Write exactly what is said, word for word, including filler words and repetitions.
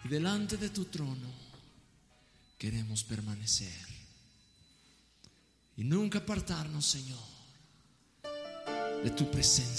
Y delante de tu trono queremos permanecer y nunca apartarnos, Señor, de tu presencia.